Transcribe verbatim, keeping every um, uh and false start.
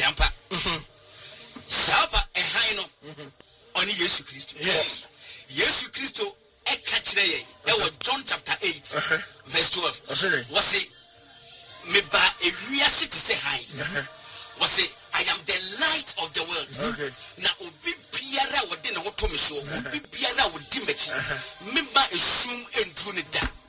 Ayampa. Sapa ehino. Oni Yesu Christo. Yes. Yesu Christo e kachire ye. E was John chapter eight verse twelve. Was it me ba ewiase te se han. Was it I am the light of the world. Okay. Na obi biara wo de ne ho to me so. Obi biara wo di mechi. Me ba esum endru ne da.